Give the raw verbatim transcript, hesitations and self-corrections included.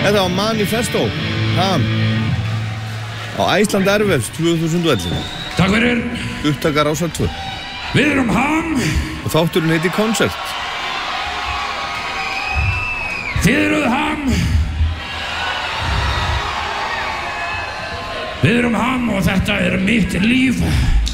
Þetta var Manifesto, Ham, á Iceland Airwaves tvö þúsund og ellefu. Takk fyrir. Upptaka Rásar tvö. Við erum Ham. Og þátturinn heiti Concert. Þið eruð Ham. Við erum Ham og þetta er mitt líf.